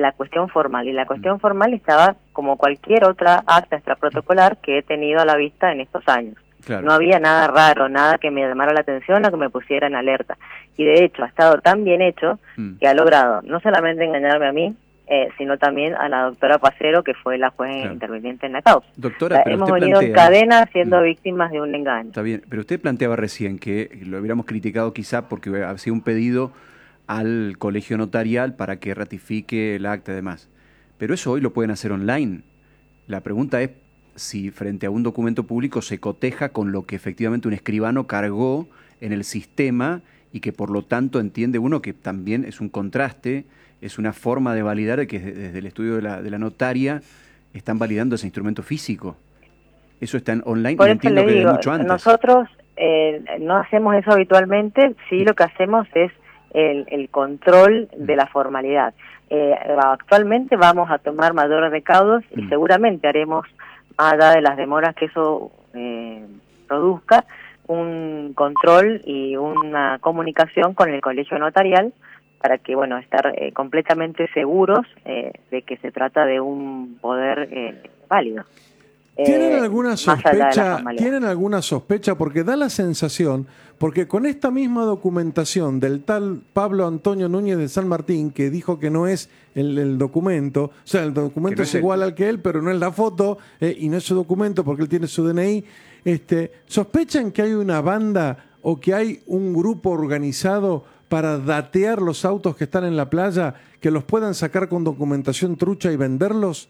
la cuestión formal, y la cuestión formal estaba como cualquier otra acta extraprotocolar que he tenido a la vista en estos años. Claro. No había nada raro, nada que me llamara la atención o que me pusiera en alerta. Y de hecho ha estado tan bien hecho que ha logrado no solamente engañarme a mí, sino también a la doctora Pacero, que fue la juez interviniente en la causa. Doctora, pero hemos usted venido en plantea... cadena siendo víctimas de un engaño. Está bien, pero usted planteaba recién que lo hubiéramos criticado quizá porque hacía un pedido al colegio notarial para que ratifique el acta y demás. Pero eso hoy lo pueden hacer online. La pregunta es si frente a un documento público se coteja con lo que efectivamente un escribano cargó en el sistema y que por lo tanto entiende uno que también es un contraste, es una forma de validar de que desde el estudio de la notaria están validando ese instrumento físico. Eso está en online, por y eso entiendo le que digo, de mucho antes. Nosotros no hacemos eso habitualmente, sí lo que hacemos es el control de la formalidad. Actualmente vamos a tomar mayores recaudos y seguramente haremos, más allá de las demoras que eso produzca, un control y una comunicación con el colegio notarial para que, bueno, estar completamente seguros de que se trata de un poder válido. ¿Tienen alguna sospecha? ¿Tienen alguna sospecha? Porque da la sensación, porque con esta misma documentación del tal Pablo Antonio Núñez de San Martín, que dijo que no es el documento, o sea, el documento es igual al que él, pero no es la foto, y no es su documento porque él tiene su DNI, ¿sospechan que hay una banda o que hay un grupo organizado para datear los autos que están en la playa, que los puedan sacar con documentación trucha y venderlos?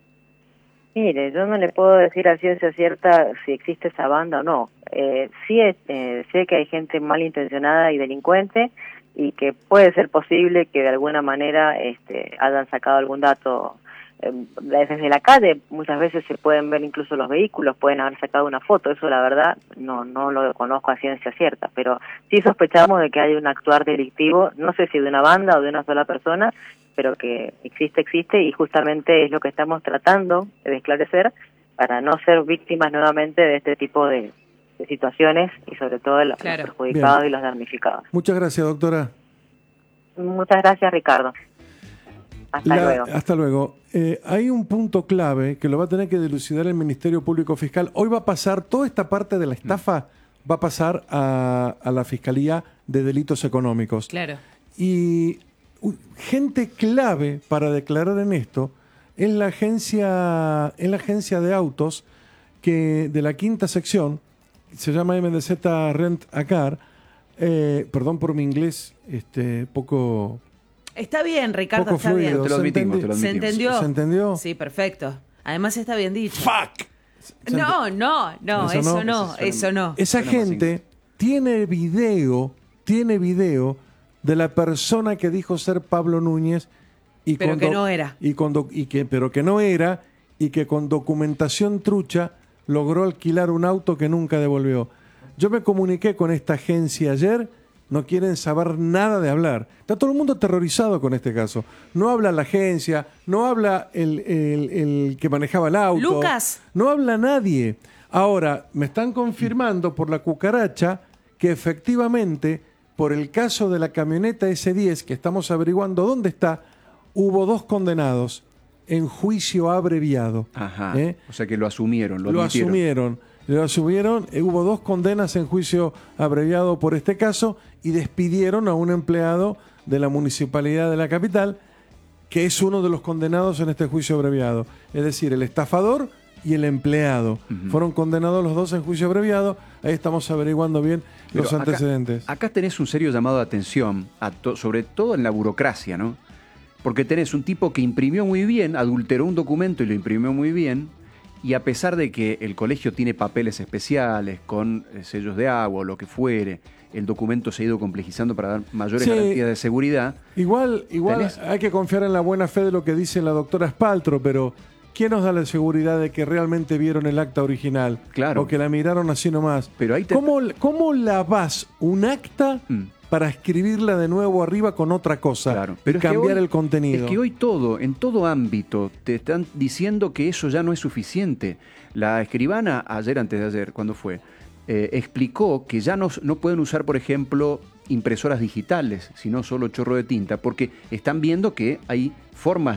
Mire, yo no le puedo decir a ciencia cierta si existe esa banda o no. Sí sé que hay gente malintencionada y delincuente y que puede ser posible que de alguna manera hayan sacado algún dato desde la calle. Muchas veces se pueden ver incluso los vehículos, pueden haber sacado una foto. Eso la verdad no lo conozco a ciencia cierta, pero sí sospechamos de que hay un actuar delictivo, no sé si de una banda o de una sola persona, pero que existe y justamente es lo que estamos tratando de esclarecer para no ser víctimas nuevamente de este tipo de situaciones y sobre todo de los perjudicados y los damnificados. Muchas gracias, doctora. Muchas gracias, Ricardo. Hasta luego. Hasta luego. Hay un punto clave que lo va a tener que dilucidar el Ministerio Público Fiscal. Hoy va a pasar, toda esta parte de la estafa va a pasar a la Fiscalía de Delitos Económicos. Claro. Y gente clave para declarar en esto es la agencia de autos que de la quinta sección, se llama MDZ Rent a Car. Perdón por mi inglés, poco... Está bien, Ricardo, está fluido. bien. Te lo admitimos. ¿Se entendió? ¿Se entendió? Sí, perfecto. Además está bien dicho. ¡Fuck! No, eso no. Esa gente tiene video de la persona que dijo ser Pablo Núñez pero que no era. Pero que no era y que con documentación trucha logró alquilar un auto que nunca devolvió. Yo me comuniqué con esta agencia ayer, no quieren saber nada de hablar. Está todo el mundo aterrorizado con este caso. No habla la agencia, no habla el que manejaba el auto. Lucas. No habla nadie. Ahora, me están confirmando por la cucaracha que efectivamente, por el caso de la camioneta S10, que estamos averiguando dónde está, hubo 2 condenados en juicio abreviado. Ajá. O sea que lo asumieron, lo asumieron. Hubo 2 condenas en juicio abreviado por este caso y despidieron a un empleado de la municipalidad de la capital, que es uno de los condenados en este juicio abreviado. Es decir, el estafador y el empleado. Fueron condenados los 2 en juicio abreviado. Ahí estamos averiguando bien los antecedentes. Acá tenés un serio llamado de atención, sobre todo en la burocracia, ¿no? Porque tenés un tipo que imprimió muy bien, adulteró un documento y lo imprimió muy bien, y a pesar de que el colegio tiene papeles especiales con sellos de agua o lo que fuere, el documento se ha ido complejizando para dar mayores garantías de seguridad. Igual hay que confiar en la buena fe de lo que dice la doctora Spaltro, pero ¿quién nos da la seguridad de que realmente vieron el acta original? Claro. O que la miraron así nomás. Pero ahí ¿Cómo lavás un acta para escribirla de nuevo arriba con otra cosa? Claro. Pero cambiar el contenido. Es que hoy en todo ámbito, te están diciendo que eso ya no es suficiente. La escribana, antes de ayer, ¿cuándo fue? Explicó que ya no pueden usar, por ejemplo, impresoras digitales, sino solo chorro de tinta, porque están viendo que hay formas